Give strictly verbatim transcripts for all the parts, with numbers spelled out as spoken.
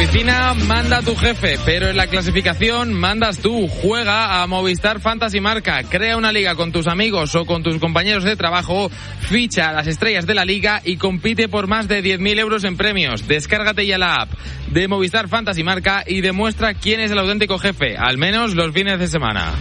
oficina manda tu jefe, pero en la clasificación mandas tú. Juega a Movistar Fantasy Marca. Crea una liga con tus amigos o con tus compañeros de trabajo. Ficha a las estrellas de la liga y compite por más de diez mil euros en premios. Descárgate ya la app de Movistar Fantasy Marca y demuestra quién es el auténtico jefe, al menos los fines de semana.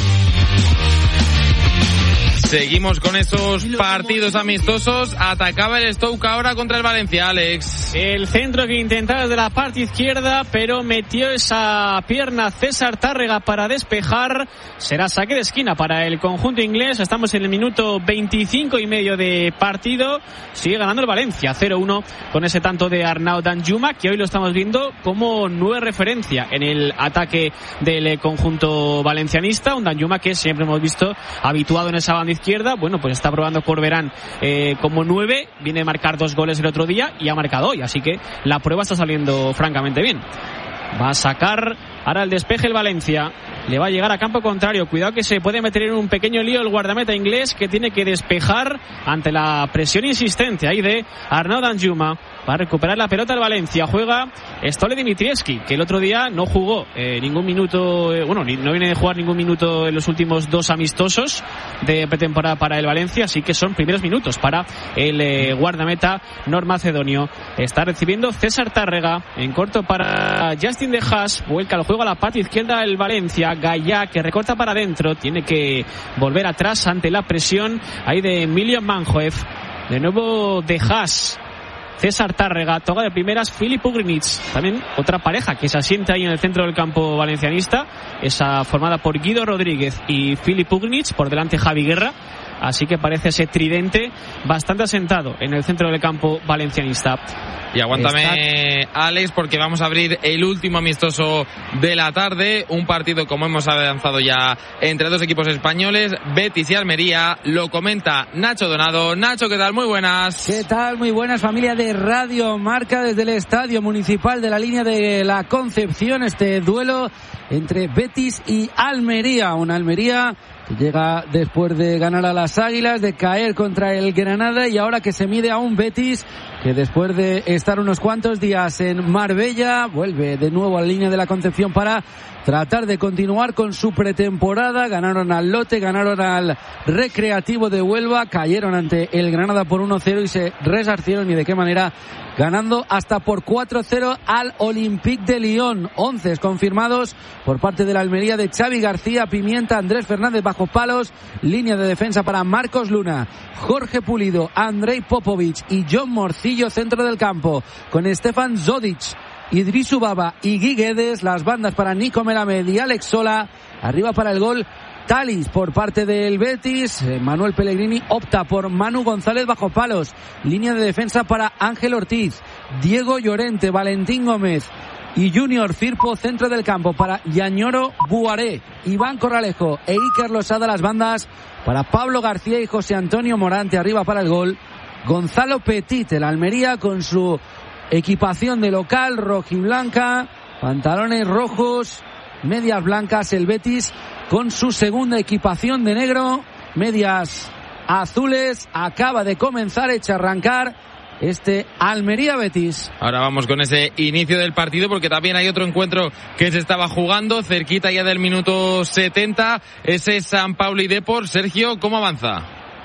Seguimos con esos partidos amistosos. Atacaba el Stoke ahora contra el Valencia, Alex. El centro que intentaba desde la parte izquierda, pero metió esa pierna César Tárrega para despejar. Será saque de esquina para el conjunto inglés. Estamos en el minuto veinticinco y medio de partido. Sigue ganando el Valencia cero uno con ese tanto de Arnaud Danjuma, que hoy lo estamos viendo como nueva referencia en el ataque del conjunto valencianista. Un Danjuma que siempre hemos visto habituado en esa banda izquierda. Bueno, pues está probando Corberán eh, como nueve, viene a marcar dos goles el otro día y ha marcado hoy, así que la prueba está saliendo francamente bien. Va a sacar ahora el despeje el Valencia, le va a llegar a campo contrario, cuidado que se puede meter en un pequeño lío el guardameta inglés, que tiene que despejar ante la presión insistente ahí de Arnaud Danjuma. Va a recuperar la pelota el Valencia. Juega Stole Dimitrievski, que el otro día no jugó eh, ningún minuto, eh, bueno, ni, no viene de jugar ningún minuto en los últimos dos amistosos de pretemporada para el Valencia, así que son primeros minutos para el eh, guardameta normacedonio. Está recibiendo César Tárrega en corto para Justin De Haas. Vuelca el juego a la pata izquierda el Valencia. Gallá, que recorta para adentro, tiene que volver atrás ante la presión ahí de Emilio Manhoef. De nuevo De Haas, César Tárrega, toca de primeras Filip Ugrinic, también otra pareja que se asienta ahí en el centro del campo valencianista, esa formada por Guido Rodríguez y Filip Ugrinic, por delante Javi Guerra, así que parece ese tridente bastante asentado en el centro del campo valencianista. Y aguántame, Está... Alex, porque vamos a abrir el último amistoso de la tarde, un partido como hemos avanzado ya entre dos equipos españoles, Betis y Almería. Lo comenta Nacho Donado. Nacho, ¿qué tal? Muy buenas. ¿Qué tal? Muy buenas, familia de Radio Marca, desde el Estadio Municipal de la Línea de la Concepción, este duelo entre Betis y Almería. Una Almería que llega después de ganar a las Águilas, de caer contra el Granada, y ahora que se mide a un Betis que después de estar unos cuantos días en Marbella vuelve de nuevo a la Línea de la Concepción para tratar de continuar con su pretemporada. Ganaron al Lote, ganaron al Recreativo de Huelva, cayeron ante el Granada por uno cero y se resarcieron, y de qué manera, ganando hasta por cuatro cero al Olympique de Lyon. Once confirmados por parte de la Almería de Xavi García, Pimienta, Andrés Fernández bajo palos, línea de defensa para Marcos Luna, Jorge Pulido, Andrei Popovic y John Morcillo, centro del campo con Stefan Zodic, Idrisu Baba y Guy Guedes, las bandas para Nico Melamed y Alex Sola, arriba para el gol Talis por parte del Betis. Manuel Pellegrini opta por Manu González bajo palos, línea de defensa para Ángel Ortiz, Diego Llorente, Valentín Gómez y Junior Firpo, centro del campo para Yañoro Buaré, Iván Corralejo e Iker Losada, las bandas para Pablo García y José Antonio Morante, arriba para el gol Gonzalo Petit. El Almería con su equipación de local rojiblanca, pantalones rojos, medias blancas. El Betis con su segunda equipación de negro, medias azules. Acaba de comenzar, echa a arrancar este Almería-Betis. Ahora vamos con ese inicio del partido, porque también hay otro encuentro que se estaba jugando cerquita ya del minuto setenta, ese San Pauli Depor. Sergio, ¿cómo avanza?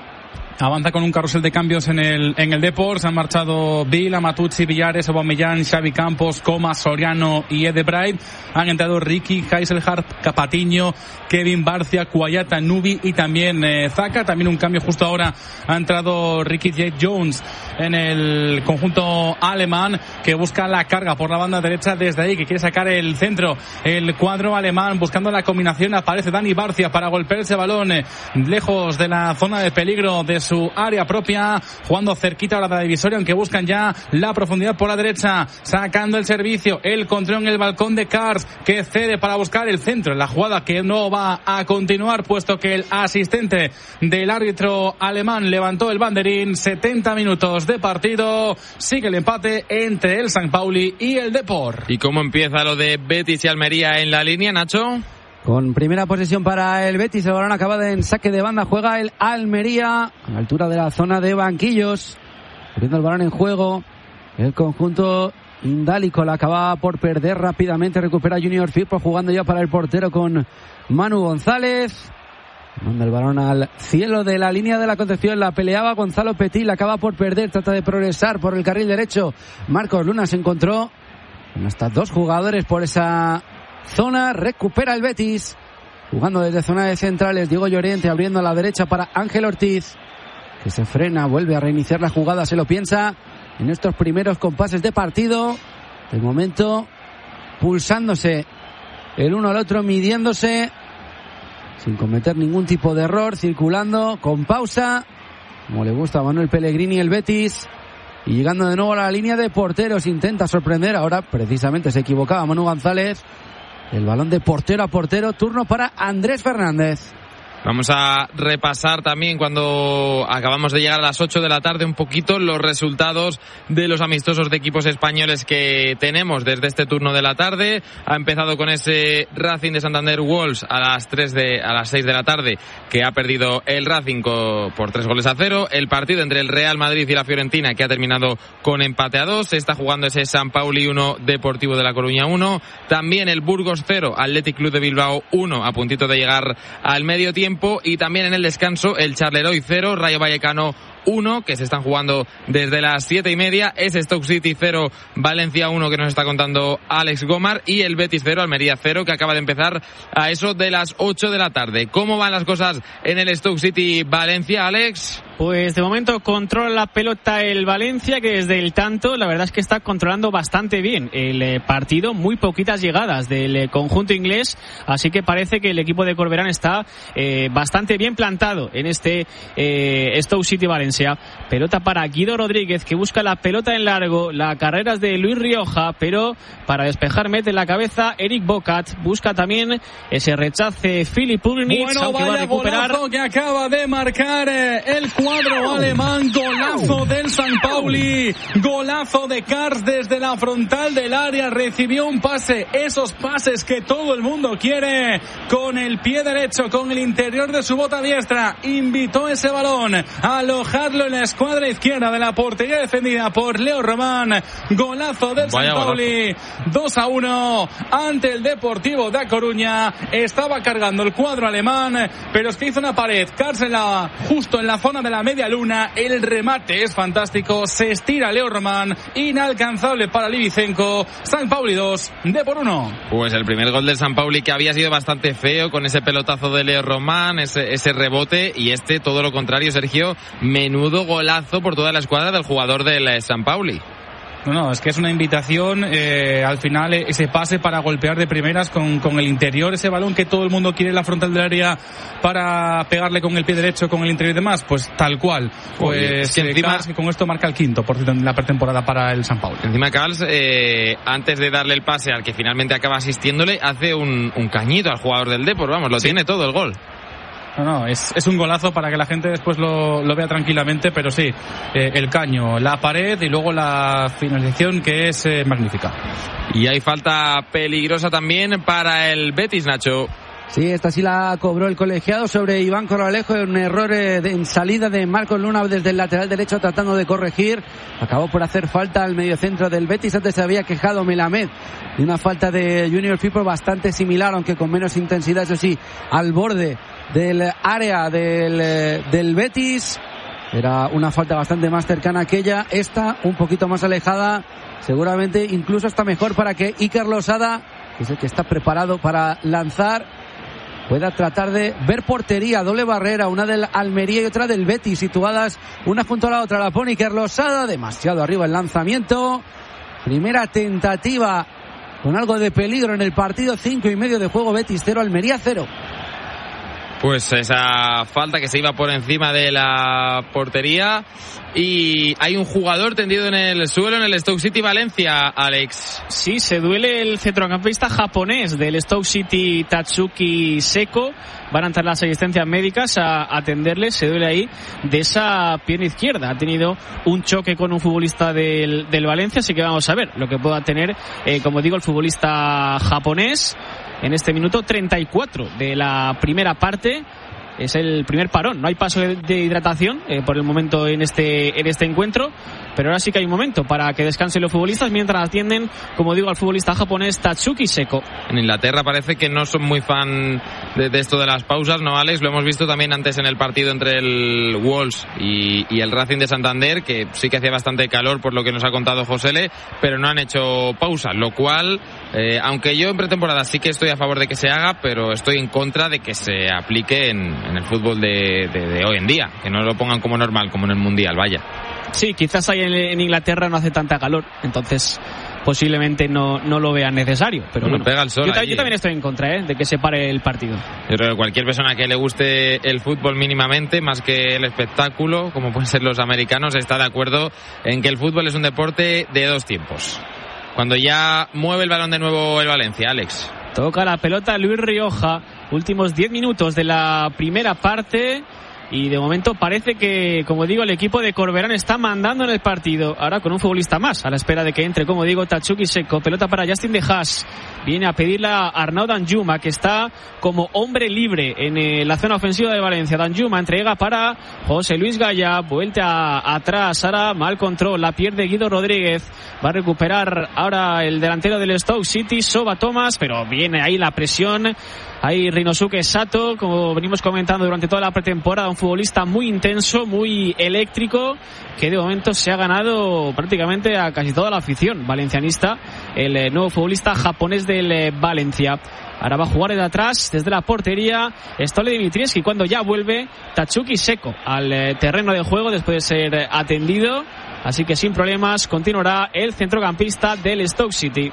Avanza con un carrusel de cambios en el en el Depor. Se han marchado Vila, Matucci, Villares, Aubameyang, Xavi Campos, Comas, Soriano y Edebreit. Han entrado Ricky, Heiselhardt, Capatiño, Kevin Barcia, Cuayata, Nubi y también eh, Zaka. También un cambio justo ahora, ha entrado Ricky J. Jones en el conjunto alemán, que busca la carga por la banda derecha desde ahí, que quiere sacar el centro. El cuadro alemán buscando la combinación. Aparece Dani Barcia para golpear ese balón eh, lejos de la zona de peligro de su área propia, jugando cerquita ahora de la divisoria, aunque buscan ya la profundidad por la derecha, sacando el servicio, el control en el balcón de Kars, que cede para buscar el centro, en la jugada que no va a continuar, puesto que el asistente del árbitro alemán levantó el banderín. Setenta minutos de partido, sigue el empate entre el San Pauli y el Depor. ¿Y cómo empieza lo de Betis y Almería en la línea, Nacho? Con primera posesión para el Betis, el balón acaba en saque de banda, juega el Almería a la altura de la zona de banquillos, poniendo el balón en juego el conjunto Indálico la acaba por perder rápidamente. Recupera Junior Firpo jugando ya para el portero con Manu González. Manda el balón al cielo de la línea de la Concepción. La peleaba Gonzalo Petit. La acaba por perder. Trata de progresar por el carril derecho. Marcos Luna se encontró con hasta dos jugadores por esa zona. Recupera el Betis. Jugando desde zona de centrales. Diego Llorente abriendo a la derecha para Ángel Ortiz, que se frena. Vuelve a reiniciar la jugada. Se lo piensa en estos primeros compases de partido. De momento pulsándose el uno al otro, midiéndose sin cometer ningún tipo de error, circulando con pausa, como le gusta a Manuel Pellegrini el Betis, y llegando de nuevo a la línea de porteros. Intenta sorprender, ahora precisamente se equivocaba Manu González. El balón de portero a portero, turno para Andrés Fernández. Vamos a repasar también, cuando acabamos de llegar a las ocho de la tarde, un poquito los resultados de los amistosos de equipos españoles que tenemos desde este turno de la tarde. Ha empezado con ese Racing de Santander Wolves a las tres de, a las seis de la tarde, que ha perdido el Racing por tres goles a cero. El partido entre el Real Madrid y la Fiorentina, que ha terminado con empate a dos. Se está jugando ese San Pauli uno, Deportivo de La Coruña uno. También el Burgos cero, Athletic Club de Bilbao uno, a puntito de llegar al medio tiempo. Y también en el descanso el Charleroi cero, Rayo Vallecano uno, que se están jugando desde las siete y media. Es Stoke City cero, Valencia uno, que nos está contando Alex Gomar, y el Betis cero, Almería cero, que acaba de empezar a eso de las ocho de la tarde. ¿Cómo van las cosas en el Stoke City Valencia, Alex? Pues de momento controla la pelota el Valencia, que desde el tanto la verdad es que está controlando bastante bien el eh, partido. Muy poquitas llegadas del eh, conjunto inglés, así que parece que el equipo de Corberán está eh, bastante bien plantado en este eh, Stoke City Valencia. Pelota para Guido Rodríguez, que busca la pelota en largo. La carrera es de Luis Rioja, pero para despejar mete en la cabeza Eric Bocat. Busca también ese rechace Filip Urnic, bueno, aunque vaya va a recuperar. Golazo que acaba de marcar eh, el cuadro alemán. Golazo del San Pauli, golazo de Kars desde la frontal del área. Recibió un pase, esos pases que todo el mundo quiere, con el pie derecho, con el interior de su bota diestra. Invitó ese balón a alojarlo en la escuadra izquierda de la portería defendida por Leo Román. Golazo del San Pauli, dos a uno ante el Deportivo de A Coruña. Estaba cargando el cuadro alemán, pero es que hizo una pared. Kars en la, justo en la zona de la media luna. El remate es fantástico, se estira Leo Román, inalcanzable para Livicenco. San Pauli dos, Depor uno. Pues el primer gol del San Pauli, que había sido bastante feo con ese pelotazo de Leo Román, ese, ese rebote, y este todo lo contrario, Sergio, menudo golazo por toda la escuadra del jugador del San Pauli. No, no, es que es una invitación, eh, al final ese pase para golpear de primeras con, con el interior, ese balón que todo el mundo quiere en la frontal del área para pegarle con el pie derecho, con el interior y demás, pues tal cual. Pues Oye, es que eh, encima, Kals, que con esto marca el quinto por cierto en la pretemporada para el San Pauli. Encima Kals, eh, antes de darle el pase al que finalmente acaba asistiéndole, hace un, un cañito al jugador del Depor, vamos, lo sí. Tiene todo el gol. No, no, es, es un golazo para que la gente después lo, lo vea tranquilamente, pero sí, eh, el caño, la pared y luego la finalización, que es eh, magnífica. Y hay falta peligrosa también para el Betis, Nacho. Sí, esta sí la cobró el colegiado sobre Iván Corralejo, un error eh, de, en salida de Marcos Luna desde el lateral derecho tratando de corregir. Acabó por hacer falta al mediocentro del Betis. Antes se había quejado Melamed de una falta de Junior Firpo bastante similar, aunque con menos intensidad, eso sí, al borde del área del, del Betis. Era una falta bastante más cercana a aquella. Esta un poquito más alejada, seguramente incluso hasta mejor para que Iker Losada, que es el que está preparado para lanzar, pueda tratar de ver portería. Doble barrera, una del Almería y otra del Betis, situadas una junto a la otra. La pone Iker Losada, demasiado arriba el lanzamiento. Primera tentativa con algo de peligro en el partido. Cinco y medio de juego, Betis cero, Almería cero. Pues esa falta que se iba por encima de la portería, y hay un jugador tendido en el suelo en el Stoke City Valencia, Alex. Sí, se duele el centrocampista japonés del Stoke City, Tatsuki Seko. Van a entrar las asistencias médicas a atenderle. Se duele ahí de esa pierna izquierda. Ha tenido un choque con un futbolista del, del Valencia, así que vamos a ver lo que pueda tener, eh, como digo, el futbolista japonés en este minuto treinta y cuatro de la primera parte. es el primer parón. No hay paso de, de hidratación eh, por el momento en este, en este encuentro, pero ahora sí que hay un momento para que descansen los futbolistas mientras atienden, como digo, al futbolista japonés Tatsuki Seko. En Inglaterra parece que no son muy fan de, de esto de las pausas, ¿no, Alex? Lo hemos visto también antes en el partido entre el Wolves y, y el Racing de Santander, que sí que hacía bastante calor por lo que nos ha contado Josele, pero no han hecho pausa, lo cual, eh, aunque yo en pretemporada sí que estoy a favor de que se haga, pero estoy en contra de que se aplique en, en el fútbol de, de, de hoy en día, que no lo pongan como normal, como en el Mundial, vaya. Sí, quizás ahí en, en Inglaterra no hace tanta calor, entonces posiblemente no, no lo vean necesario, pero bueno, bueno pega el sol yo, allí, yo también estoy en contra ¿eh? de que se pare el partido. Yo creo que cualquier persona que le guste el fútbol mínimamente, más que el espectáculo, como pueden ser los americanos, está de acuerdo en que el fútbol es un deporte de dos tiempos. Cuando ya mueve el balón de nuevo el Valencia, Alex. Toca la pelota Luis Rioja, últimos diez minutos de la primera parte. Y de momento parece que, como digo, el equipo de Corberán está mandando en el partido. Ahora con un futbolista más, a la espera de que entre, como digo, Tatsuki Seko. Pelota para Justin De Haas. Viene a pedirle a Arnaud Danjuma, que está como hombre libre en eh, la zona ofensiva de Valencia. Danjuma entrega para José Luis Gaya. Vuelta atrás. Ahora mal control. La pierde Guido Rodríguez. Va a recuperar ahora el delantero del Stoke City, Soba Thomas. Pero viene ahí la presión. Ahí Rinosuke Sato, como venimos comentando durante toda la pretemporada, un futbolista muy intenso, muy eléctrico, que de momento se ha ganado prácticamente a casi toda la afición valencianista, el eh, nuevo futbolista japonés del eh, Valencia. Ahora va a jugar de atrás, desde la portería, Stole Dimitrievski, cuando ya vuelve Tatsuki Seko al eh, terreno de juego después de ser eh, atendido. Así que sin problemas continuará el centrocampista del Stoke City.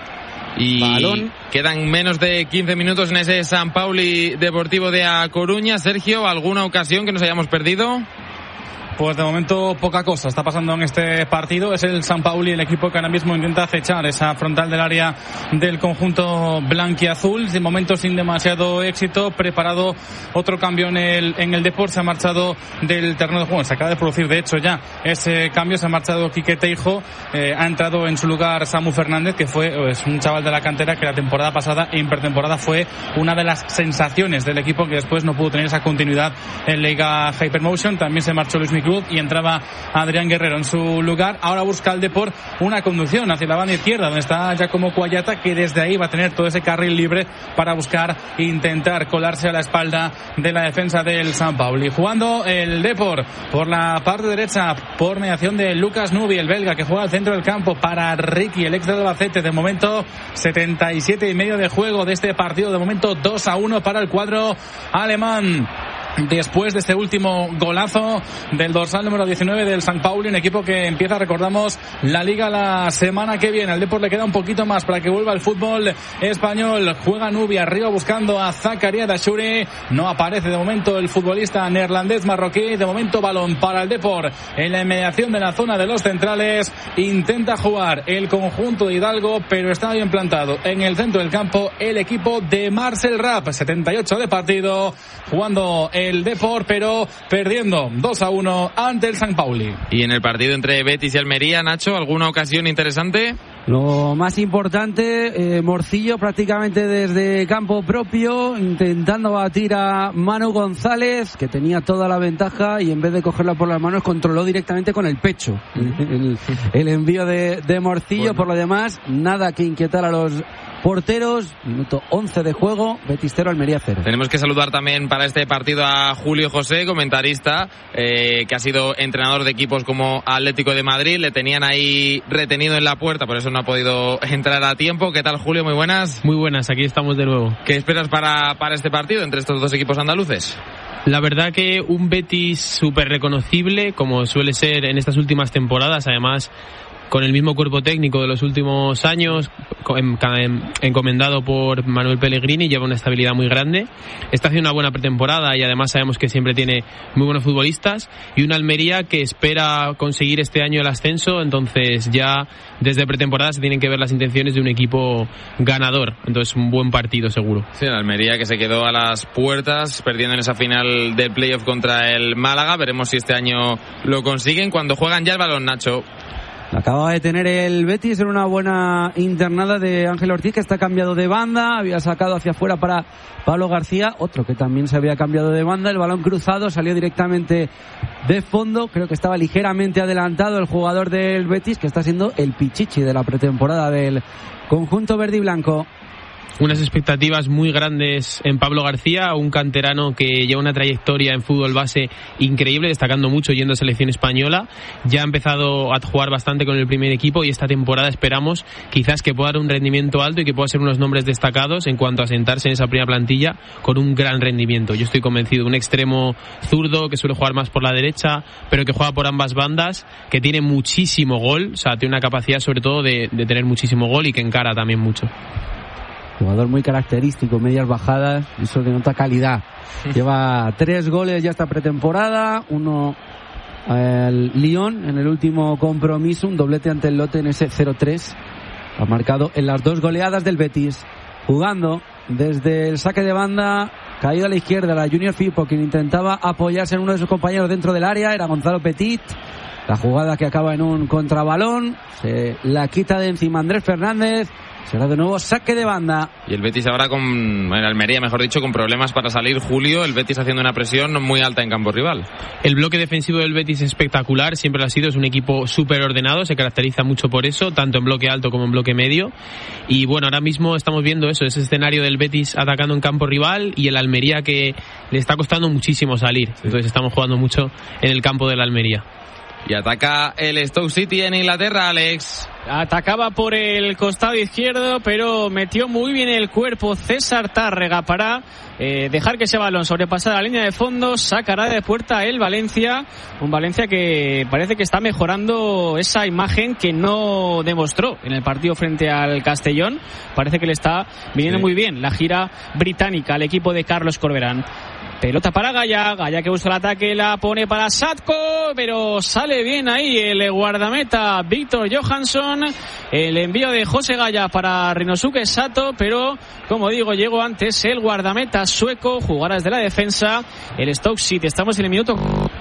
Y balón. Quedan menos de quince minutos en ese San Pauli Deportivo de A Coruña. Sergio, ¿alguna ocasión que nos hayamos perdido? Pues de momento poca cosa está pasando en este partido. Es el San Pauli, el equipo que ahora mismo intenta acechar esa frontal del área del conjunto blanquiazul. De momento sin demasiado éxito. Preparado otro cambio en el en el Depor. Se ha marchado del terreno de juego. Se acaba de producir de hecho ya ese cambio. Se ha marchado Quique Teijo. Eh, ha entrado en su lugar Samu Fernández, que fue pues, un chaval de la cantera que la temporada pasada en pretemporada fue una de las sensaciones del equipo, que después no pudo tener esa continuidad en Liga Hypermotion. También se marchó Luis Miguel y entraba Adrián Guerrero en su lugar. Ahora busca el Depor una conducción hacia la banda izquierda, donde está Giacomo Cuayata, que desde ahí va a tener todo ese carril libre para buscar intentar colarse a la espalda de la defensa del San Pauli. Jugando el Depor por la parte derecha por mediación de Lucas Nubi, el belga, que juega al centro del campo para Ricky, el ex del Albacete. De momento setenta y siete y medio de juego de este partido. De momento dos a uno para el cuadro alemán. Después de este último golazo del dorsal número diecinueve del San Pauli, un equipo que empieza, recordamos, la Liga la semana que viene. Al Depor le queda un poquito más para que vuelva el fútbol español. Juega Nubi arriba buscando a Zakaria Dashuri. No aparece de momento el futbolista neerlandés marroquí. De momento balón para el Depor en la inmediación de la zona de los centrales. Intenta jugar el conjunto de Hidalgo, pero está bien plantado en el centro del campo el equipo de Marcel Rapp. setenta y ocho de partido, jugando el el Depor, pero perdiendo dos a uno ante el San Pauli. Y en el partido entre Betis y Almería, Nacho, ¿alguna ocasión interesante? Lo más importante, eh, Morcillo prácticamente desde campo propio, intentando batir a Manu González, que tenía toda la ventaja, y en vez de cogerla por las manos, controló directamente con el pecho el, el envío de, de Morcillo. Bueno. Por lo demás, nada que inquietar a los porteros. Minuto once de juego, Betis cero, Almería cero. Tenemos que saludar también para este partido a Julio José, comentarista, eh, que ha sido entrenador de equipos como Atlético de Madrid. Le tenían ahí retenido en la puerta, por eso no ha podido entrar a tiempo. ¿Qué tal, Julio? Muy buenas. Muy buenas, aquí estamos de nuevo. ¿Qué esperas para, para este partido entre estos dos equipos andaluces? La verdad que un Betis súper reconocible, como suele ser en estas últimas temporadas, además con el mismo cuerpo técnico de los últimos años, encomendado por Manuel Pellegrini, lleva una estabilidad muy grande. Está haciendo una buena pretemporada y además sabemos que siempre tiene muy buenos futbolistas. Y una Almería que espera conseguir este año el ascenso, entonces ya desde pretemporada se tienen que ver las intenciones de un equipo ganador. Entonces un buen partido seguro. Sí, la Almería que se quedó a las puertas perdiendo en esa final del playoff contra el Málaga. Veremos si este año lo consiguen cuando juegan ya el balón, Nacho. Acababa de tener el Betis en una buena internada de Ángel Ortiz, que está cambiado de banda, había sacado hacia afuera para Pablo García, otro que también se había cambiado de banda, el balón cruzado salió directamente de fondo, creo que estaba ligeramente adelantado el jugador del Betis, que está siendo el pichichi de la pretemporada del conjunto verde y blanco. Unas expectativas muy grandes en Pablo García, un canterano que lleva una trayectoria en fútbol base increíble, destacando mucho yendo a selección española. Ya ha empezado a jugar bastante con el primer equipo y esta temporada esperamos quizás que pueda dar un rendimiento alto y que pueda ser unos nombres destacados en cuanto a sentarse en esa primera plantilla con un gran rendimiento. Yo estoy convencido, un extremo zurdo que suele jugar más por la derecha, pero que juega por ambas bandas, que tiene muchísimo gol, o sea, tiene una capacidad sobre todo de, de tener muchísimo gol y que encara también mucho. Jugador muy característico, medias bajadas, eso denota calidad. Lleva tres goles ya esta pretemporada, uno al Lyon en el último compromiso, un doblete ante el Lotte en ese cero tres. Ha marcado en las dos goleadas del Betis. Jugando desde el saque de banda, caído a la izquierda, la Junior Firpo, quien intentaba apoyarse en uno de sus compañeros dentro del área, era Gonzalo Petit. La jugada que acaba en un contrabalón, se la quita de encima Andrés Fernández. Será de nuevo saque de banda. Y el Betis ahora con, en Almería, mejor dicho, con problemas para salir. Julio, el Betis haciendo una presión muy alta en campo rival. El bloque defensivo del Betis es espectacular, siempre lo ha sido, es un equipo súper ordenado, se caracteriza mucho por eso, tanto en bloque alto como en bloque medio. Y bueno, ahora mismo estamos viendo eso, ese escenario del Betis atacando en campo rival y el Almería que le está costando muchísimo salir. Entonces estamos jugando mucho en el campo del Almería. Y ataca el Stoke City en Inglaterra, Alex. Atacaba por el costado izquierdo, pero metió muy bien el cuerpo César Tárrega para eh, dejar que ese balón sobrepasara la línea de fondo. Sacará de puerta el Valencia, un Valencia que parece que está mejorando esa imagen que no demostró en el partido frente al Castellón. Parece que le está viniendo sí. muy bien la gira británica al equipo de Carlos Corberán. Pelota para Gaya, Gaya que busca el ataque, la pone para Satko, pero sale bien ahí el guardameta Víctor Johansson. El envío de José Gaya para Rinosuke Sato, pero como digo, llegó antes el guardameta sueco, jugará desde la defensa el Stoke City. Estamos en el minuto.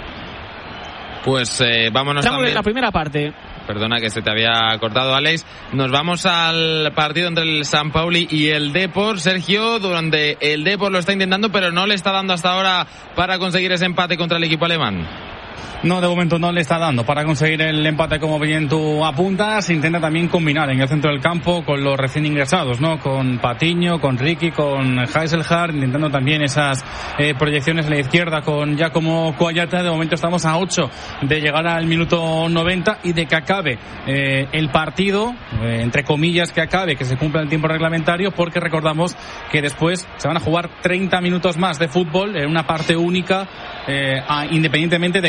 Pues eh, vámonos Estamos también. en la primera parte. Perdona que se te había cortado, Alex. Nos vamos al partido entre el San Pauli y el Depor, Sergio, donde el Depor lo está intentando, pero no le está dando hasta ahora para conseguir ese empate contra el equipo alemán. No, de momento no le está dando para conseguir el empate, como bien tú apuntas. Intenta también combinar en el centro del campo con los recién ingresados, ¿no? Con Patiño, con Ricky, con Heiselhardt, intentando también esas eh, proyecciones a la izquierda con Giacomo Coayata. De momento estamos a ocho de llegar al minuto noventa y de que acabe eh, el partido, eh, entre comillas que acabe, que se cumpla el tiempo reglamentario, porque recordamos que después se van a jugar treinta minutos más de fútbol en una parte única, eh, a, independientemente de